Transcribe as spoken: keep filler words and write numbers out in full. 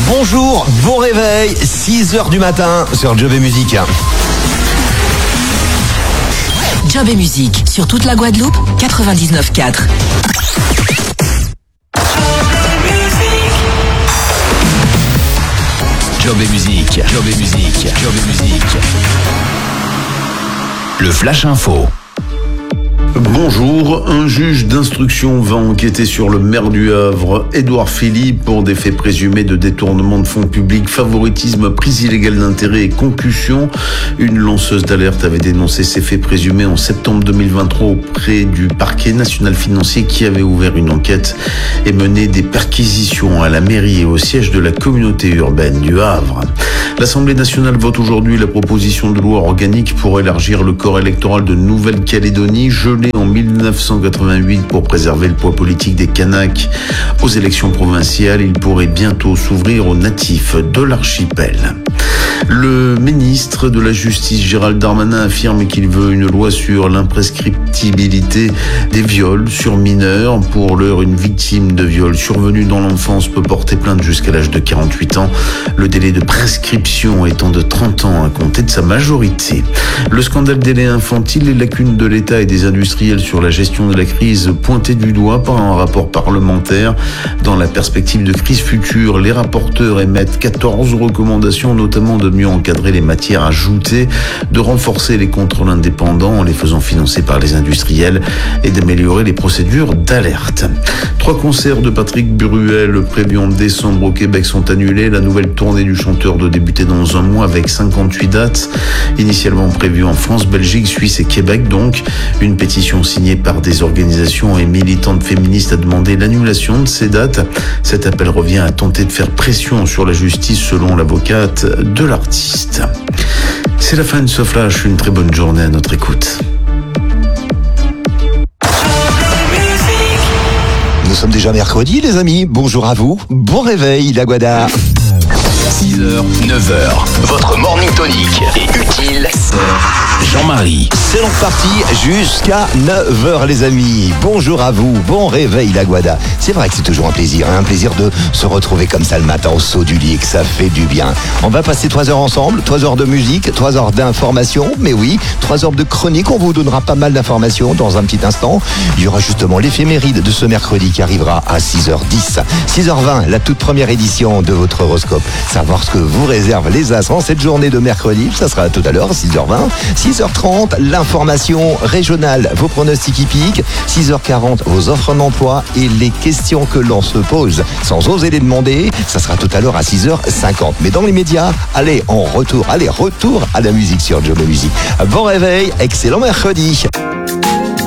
Bonjour, bon réveil, six heures du matin sur Job et Musique. Job et Musique, sur toute la Guadeloupe, quatre-vingt-dix-neuf quatre. Job et Musique, Job et Musique, Job et Musique. Le Flash Info. Bonjour, un juge d'instruction va enquêter sur le maire du Havre, Édouard Philippe, pour des faits présumés de détournement de fonds publics, favoritisme, prise illégale d'intérêt et concussion. Une lanceuse d'alerte avait dénoncé ces faits présumés en septembre deux mille vingt-trois auprès du parquet national financier qui avait ouvert une enquête et mené des perquisitions à la mairie et au siège de la communauté urbaine du Havre. L'Assemblée nationale vote aujourd'hui la proposition de loi organique pour élargir le corps électoral de Nouvelle-Calédonie, gelé en mille neuf cent quatre-vingt-huit pour préserver le poids politique des Kanaks. Aux élections provinciales, il pourrait bientôt s'ouvrir aux natifs de l'archipel. Le ministre de la Justice, Gérald Darmanin, affirme qu'il veut une loi sur l'imprescriptibilité des viols sur mineurs. Pour l'heure, une victime de viol survenu dans l'enfance peut porter plainte jusqu'à l'âge de quarante-huit ans, le délai de prescription étant de trente ans à compter de sa majorité. Le scandale des laits infantiles, les lacunes de l'État et des industriels sur la gestion de la crise pointées du doigt par un rapport parlementaire. Dans la perspective de crise future, les rapporteurs émettent quatorze recommandations, notamment de mieux encadrer les matières ajoutées, de renforcer les contrôles indépendants en les faisant financer par les industriels et d'améliorer les procédures d'alerte. Trois concerts de Patrick Bruel prévus en décembre au Québec sont annulés. La nouvelle tournée du chanteur doit débuter dans un mois avec cinquante-huit dates, initialement prévues en France, Belgique, Suisse et Québec. Donc, une pétition signée par des organisations et militantes féministes a demandé l'annulation de ces dates. Cet appel revient à tenter de faire pression sur la justice, selon l'avocate de l'artiste. C'est la fin de ce flash, une très bonne journée à notre écoute. Nous sommes déjà mercredi, les amis. Bonjour à vous. Bon réveil, la Guada. six heures, neuf heures. Votre morning tonic est utile. Jean-Marie. C'est donc parti jusqu'à neuf heures, les amis. Bonjour à vous. Bon réveil, la Guada. C'est vrai que c'est toujours un plaisir, hein, un plaisir de se retrouver comme ça le matin au saut du lit et que ça fait du bien. On va passer trois heures ensemble, trois heures de musique, trois heures d'information. Mais oui, trois heures de chronique. On vous donnera pas mal d'informations dans un petit instant. Il y aura justement l'éphéméride de ce mercredi qui arrivera à six heures dix. six heures vingt, la toute première édition de votre horoscope. Savoir ce que vous réserve les astres en cette journée de mercredi. Ça sera tout à l'heure, six heures vingt. six heures trente, l'information régionale, vos pronostics hippiques. six heures quarante, vos offres d'emploi et les questions que l'on se pose sans oser les demander. Ça sera tout à l'heure à six heures cinquante. Mais dans les médias, allez, en retour, allez, retour à la musique sur Job et Musique. Bon réveil, excellent mercredi.